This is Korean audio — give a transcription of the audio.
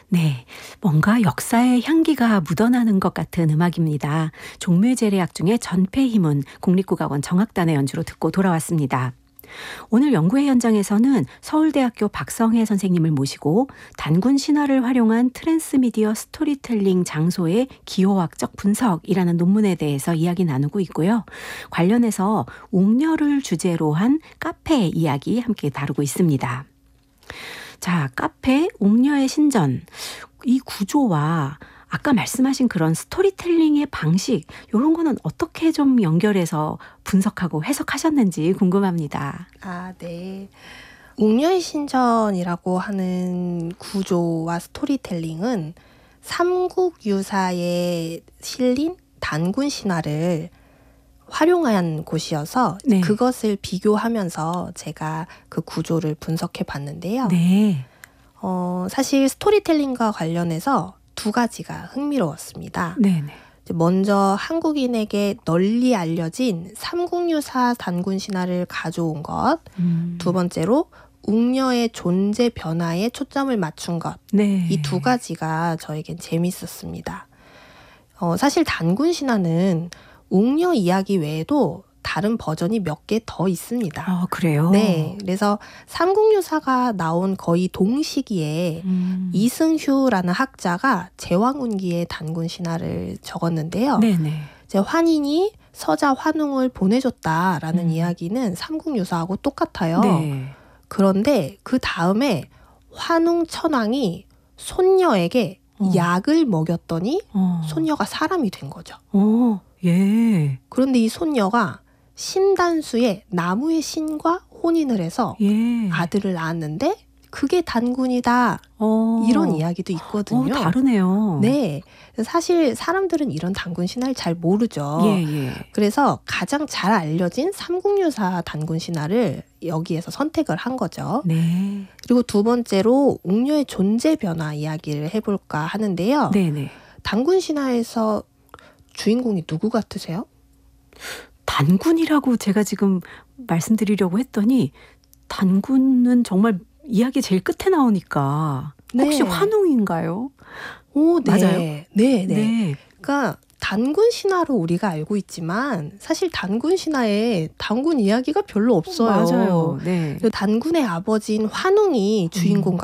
네, 뭔가 역사의 향기가 묻어나는 것 같은 음악입니다. 종묘제례악 중에 전폐희문 국립국악원 정악단의 연주로 듣고 돌아왔습니다. 오늘 연구회 현장에서는 서울대학교 박성혜 선생님을 모시고 단군 신화를 활용한 트랜스미디어 스토리텔링 장소의 기호학적 분석이라는 논문에 대해서 이야기 나누고 있고요. 관련해서 웅녀를 주제로 한 카페 이야기 함께 다루고 있습니다. 자, 카페 웅녀의 신전, 이 구조와 아까 말씀하신 그런 스토리텔링의 방식, 이런 거는 어떻게 좀 연결해서 분석하고 해석하셨는지 궁금합니다. 아, 네. 웅녀의 신전이라고 하는 구조와 스토리텔링은 삼국유사에 실린 단군 신화를 활용한 곳이어서 네. 그것을 비교하면서 제가 그 구조를 분석해 봤는데요. 네. 사실 스토리텔링과 관련해서 두 가지가 흥미로웠습니다. 네네. 먼저 한국인에게 널리 알려진 삼국유사 단군 신화를 가져온 것, 두 번째로 웅녀의 존재 변화에 초점을 맞춘 것, 네. 이 두 가지가 저에겐 재밌었습니다. 사실 단군 신화는 웅녀 이야기 외에도 다른 버전이 몇 개 더 있습니다. 아, 그래요? 네, 그래서 삼국유사가 나온 거의 동시기에 이승휴라는 학자가 제왕운기의 단군 신화를 적었는데요. 네네. 이제 환인이 서자 환웅을 보내줬다라는 이야기는 삼국유사하고 똑같아요. 네. 그런데 그 다음에 환웅 천왕이 손녀에게 약을 먹였더니 손녀가 사람이 된 거죠. 예. 그런데 이 손녀가 신단수의 나무의 신과 혼인을 해서 예. 아들을 낳았는데 그게 단군이다. 이런 이야기도 있거든요. 다르네요. 네, 사실 사람들은 이런 단군 신화를 잘 모르죠. 예. 그래서 가장 잘 알려진 삼국유사 단군 신화를 여기에서 선택을 한 거죠. 네. 그리고 두 번째로 웅녀의 존재 변화 이야기를 해볼까 하는데요. 네네. 단군 신화에서 주인공이 누구 같으세요? 단군이라고 제가 지금 말씀드리려고 했더니 단군은 정말 이야기 제일 끝에 나오니까 혹시 네. 환웅인가요? 오, 네. 맞아요? 네. 그러니까 단군 신화로 우리가 알고 있지만 사실 단군 신화에 단군 이야기가 별로 없어요. 맞아요. 네. 단군의 아버지인 환웅이 주인공